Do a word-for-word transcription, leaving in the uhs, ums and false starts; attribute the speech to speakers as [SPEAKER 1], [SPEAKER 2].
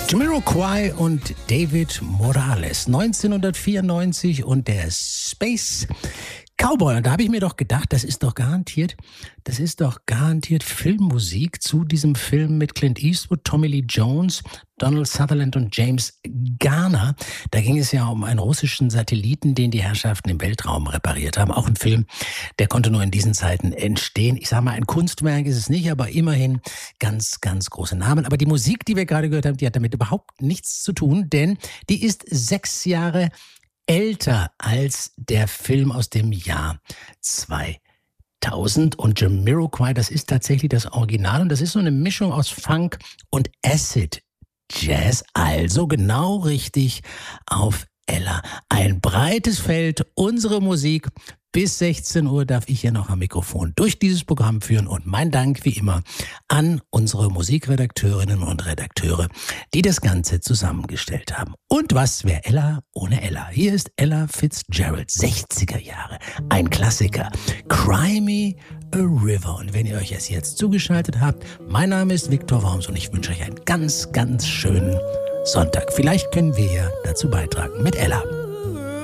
[SPEAKER 1] Jamiroquai und David Morales, neunzehnhundertvierundneunzig und der Space Cowboy. Und da habe ich mir doch gedacht, das ist doch garantiert, das ist doch garantiert Filmmusik zu diesem Film mit Clint Eastwood, Tommy Lee Jones, Donald Sutherland und James Garner. Da ging es ja um einen russischen Satelliten, den die Herrschaften im Weltraum repariert haben. Auch ein Film, der konnte nur in diesen Zeiten entstehen. Ich sage mal, ein Kunstwerk ist es nicht, aber immerhin ganz, ganz große Namen. Aber die Musik, die wir gerade gehört haben, die hat damit überhaupt nichts zu tun, denn die ist sechs Jahre älter als der Film aus dem Jahr zweitausend. Und Jamiroquai, das ist tatsächlich das Original. Und das ist so eine Mischung aus Funk und Acid Jazz. Also genau richtig auf Ella. Ein breites Feld, unsere Musik. Bis sechzehn Uhr darf ich hier noch am Mikrofon durch dieses Programm führen. Und mein Dank wie immer an unsere Musikredakteurinnen und Redakteure, die das Ganze zusammengestellt haben. Und was wäre Ella ohne Ella? Hier ist Ella Fitzgerald, sechziger Jahre, ein Klassiker. Cry Me a River. Und wenn ihr euch erst jetzt zugeschaltet habt, mein Name ist Viktor Worms und ich wünsche euch einen ganz, ganz schönen Sonntag. Vielleicht können wir ja dazu beitragen mit Ella.